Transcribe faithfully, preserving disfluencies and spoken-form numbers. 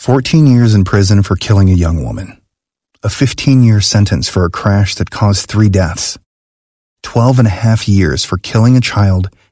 fourteen years in prison for killing a young woman. A fifteen-year sentence for a crash that caused three deaths. twelve and a half years for killing a child